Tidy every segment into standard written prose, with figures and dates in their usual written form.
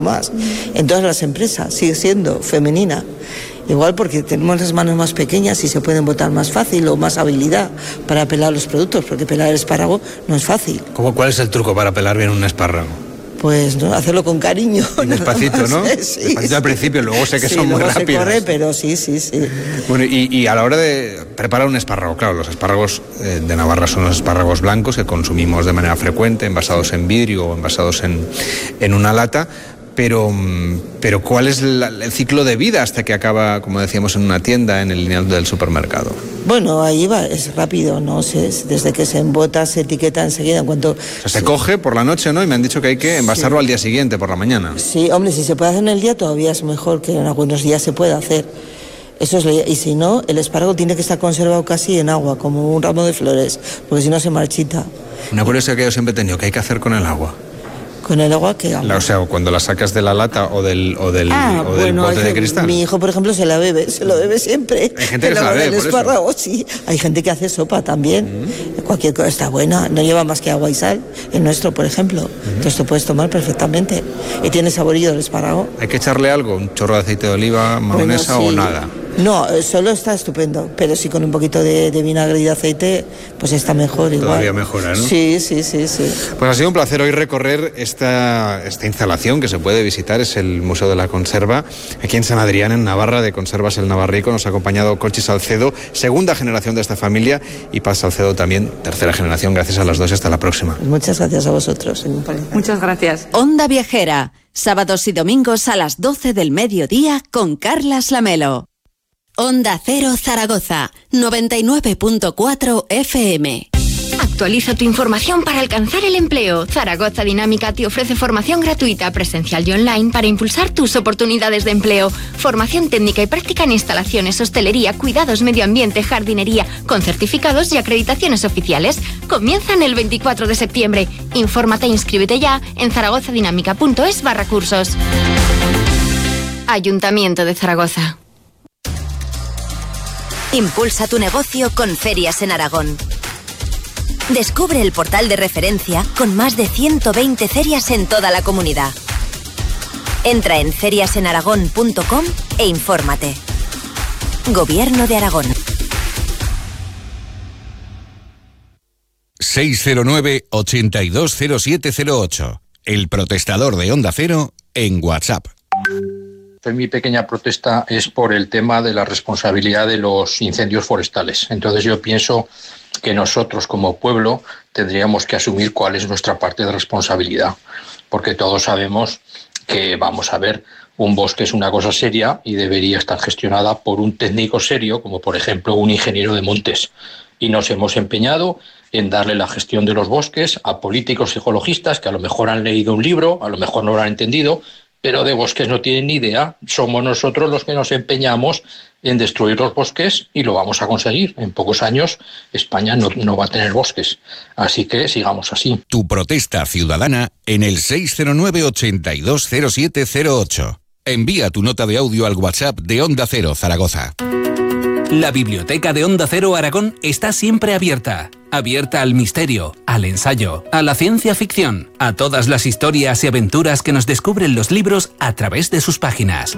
más. En todas las empresas sigue siendo femenina. Igual porque tenemos las manos más pequeñas y se pueden botar más fácil o más habilidad para pelar los productos, porque pelar el espárrago no es fácil. ¿Cuál es el truco para pelar bien un espárrago? Pues no, hacerlo con cariño. Y despacito, ¿no? Sí, despacito al principio, luego sé que son muy rápidos. Se corre, pero sí. Bueno, y a la hora de preparar un espárrago, claro, los espárragos de Navarra son los espárragos blancos que consumimos de manera frecuente, envasados en vidrio o envasados en una lata. Pero ¿cuál es el ciclo de vida hasta que acaba, como decíamos, en una tienda, en el lineal del supermercado? Bueno, ahí va, es rápido, ¿no? Desde que se embota, se etiqueta enseguida. En cuanto se coge por la noche, ¿no? Y me han dicho que hay que envasarlo al día siguiente, por la mañana. Sí, hombre, si se puede hacer en el día todavía es mejor, que en algunos días se puede hacer. Eso es, y si no, el espárrago tiene que estar conservado casi en agua, como un ramo de flores, porque si no se marchita. Una curiosidad que yo siempre he tenido, ¿qué hay que hacer con el agua? ¿Con el agua qué agua? O sea, cuando la sacas de la lata o del bote de cristal. Mi hijo, por ejemplo, se lo bebe siempre. Hay gente que se la bebe, por espárrago, sí. Hay gente que hace sopa también. Cualquier cosa está buena, no lleva más que agua y sal. El nuestro, por ejemplo. Entonces te puedes tomar perfectamente. Y tiene saborillo el espárrago. ¿Hay que echarle algo? ¿Un chorro de aceite de oliva, mayonesa o nada? No, solo está estupendo, pero sí con un poquito de vinagre y de aceite, pues está mejor igual. Todavía mejora, ¿no? Sí. Pues ha sido un placer hoy recorrer esta instalación que se puede visitar, es el Museo de la Conserva, aquí en San Adrián, en Navarra, de Conservas El Navarrico. Nos ha acompañado Conchi Salcedo, segunda generación de esta familia, y Paz Salcedo también, tercera generación. Gracias a las dos y hasta la próxima. Muchas gracias a vosotros. Muchas gracias. Onda Viajera, sábados y domingos a las 12 del mediodía con Carlas Lamelo. Onda Cero Zaragoza, 99.4 FM. Actualiza tu información para alcanzar el empleo. Zaragoza Dinámica te ofrece formación gratuita, presencial y online para impulsar tus oportunidades de empleo. Formación técnica y práctica en instalaciones, hostelería, cuidados, medio ambiente, jardinería, con certificados y acreditaciones oficiales. Comienzan el 24 de septiembre. Infórmate e inscríbete ya en zaragozadinámica.es/cursos. Ayuntamiento de Zaragoza. Impulsa tu negocio con Ferias en Aragón. Descubre el portal de referencia con más de 120 ferias en toda la comunidad. Entra en feriasenaragón.com e infórmate. Gobierno de Aragón. 609-820708. El protestador de Onda Cero en WhatsApp. Mi pequeña protesta es por el tema de la responsabilidad de los incendios forestales. Entonces yo pienso que nosotros como pueblo tendríamos que asumir cuál es nuestra parte de responsabilidad, porque todos sabemos que, vamos a ver, un bosque es una cosa seria y debería estar gestionada por un técnico serio, como por ejemplo un ingeniero de montes. Y nos hemos empeñado en darle la gestión de los bosques a políticos ecologistas que a lo mejor han leído un libro, a lo mejor no lo han entendido, pero de bosques no tienen ni idea. Somos nosotros los que nos empeñamos en destruir los bosques y lo vamos a conseguir. En pocos años España no va a tener bosques. Así que sigamos así. Tu protesta ciudadana en el 609-820708. Envía tu nota de audio al WhatsApp de Onda Cero Zaragoza. La biblioteca de Onda Cero Aragón está siempre abierta. Abierta al misterio, al ensayo, a la ciencia ficción, a todas las historias y aventuras que nos descubren los libros a través de sus páginas.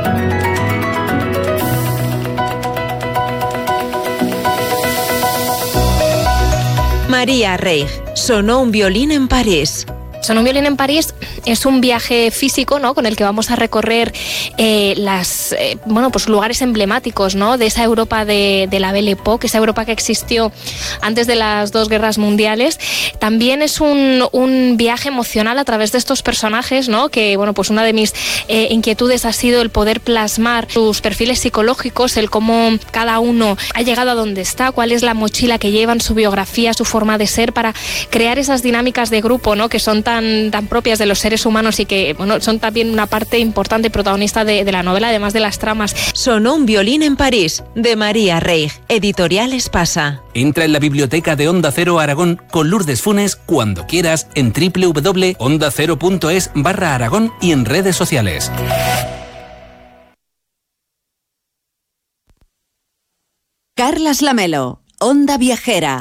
María Reig, Sonó un violín en París. Sonó un violín en París es un viaje físico, ¿no?, con el que vamos a recorrer pues lugares emblemáticos, ¿no?, de esa Europa de la Belle Époque, esa Europa que existió antes de las dos guerras mundiales. También es un viaje emocional a través de estos personajes, ¿no?, que pues una de mis inquietudes ha sido el poder plasmar sus perfiles psicológicos, el cómo cada uno ha llegado a donde está, cuál es la mochila que llevan, su biografía, su forma de ser, para crear esas dinámicas de grupo, ¿no?, que son tan propias de los seres humanos y que son también una parte importante y protagonista de la novela, además de las tramas. Sonó un violín en París, de María Reig, Editorial Espasa. Entra en la biblioteca de Onda Cero Aragón con Lourdes Funes cuando quieras en www.ondacero.es/Aragón y en redes sociales. Carlas Lamelo, Onda Viajera.